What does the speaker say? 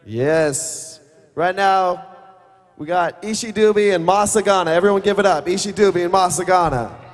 Yes. Right now, we got Ishi Dubey and Masagana. Everyone give it up. Ishi Dubey and Masagana.